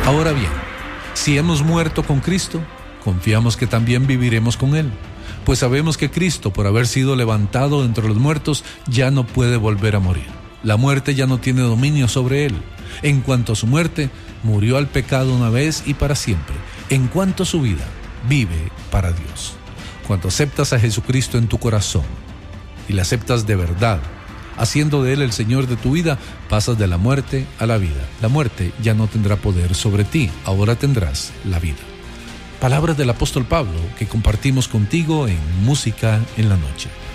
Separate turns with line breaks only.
Ahora bien, si hemos muerto con Cristo, confiamos que también viviremos con Él, pues sabemos que Cristo, por haber sido levantado de entre los muertos, ya no puede volver a morir. La muerte ya no tiene dominio sobre Él. En cuanto a su muerte, murió al pecado una vez y para siempre. En cuanto a su vida, vive para Dios. Cuando aceptas a Jesucristo en tu corazón y le aceptas de verdad, haciendo de Él el Señor de tu vida, pasas de la muerte a la vida. La muerte ya no tendrá poder sobre ti, ahora tendrás la vida. Palabras del apóstol Pablo que compartimos contigo en Música en la Noche.